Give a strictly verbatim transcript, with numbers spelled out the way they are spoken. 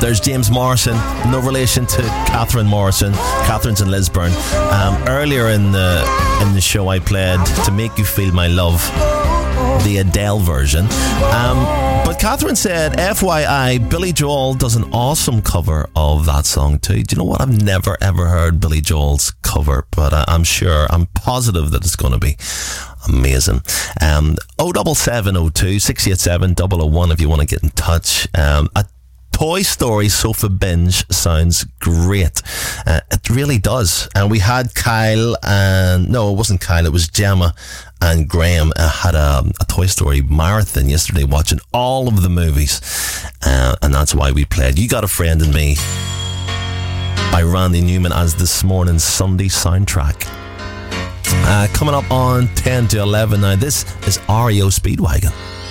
There's James Morrison, no relation to Catherine Morrison. Catherine's in Lisburn. Um, earlier in the in the show, I played "To Make You Feel My Love," the Adele version. Um, but Catherine said, F Y I, Billy Joel does an awesome cover of that song too. Do you know what? I've never ever heard Billy Joel's cover, but I, I'm sure, I'm positive that it's going to be amazing. Um, oh seven seven oh two, six eight seven, double oh one if you want to get in touch. Um, a Toy Story sofa binge sounds great. Uh, it really does. And we had Kyle and, no, it wasn't Kyle, it was Gemma and Graham uh, had a, a Toy Story marathon yesterday, watching all of the movies. Uh, and that's why we played You Got a Friend in Me by Randy Newman as this morning's Sunday soundtrack. Uh, coming up on ten to eleven now, this is R E O Speedwagon.